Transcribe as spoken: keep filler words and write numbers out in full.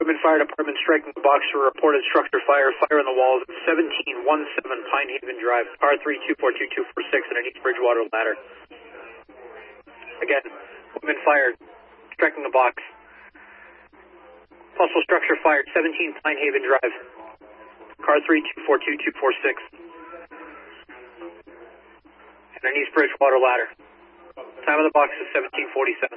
Women Fire Department striking the box for reported structure fire. Fire on the walls at seventeen seventeen Pine Haven Drive. Car three two four two two four six and an East Bridgewater ladder. Again, Women Fire striking the box. Possible structure fire at seventeen Pine Haven Drive. Car three two four two two four six. And an East Bridgewater ladder. Time of the box is seventeen forty-seven.